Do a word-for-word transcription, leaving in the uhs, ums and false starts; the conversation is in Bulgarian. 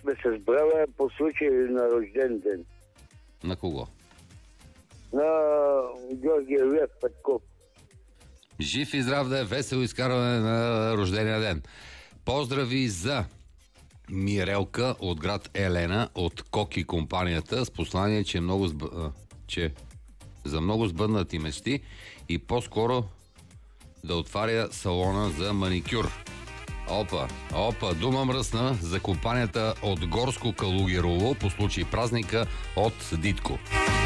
сме се сбрали по случай на рожден ден. На кого? На Георгия Лев Петков. Жив и здрав да е, весело изкарване на рождения ден. Поздрави за Мирелка от град Елена от Коки компанията с послание, че, много сб... че за много сбъднати мечти и по-скоро да отваря салона за маникюр. Опа, опа, дума мръсна за компанията от Горско Калугерово по случай празника от Дитко.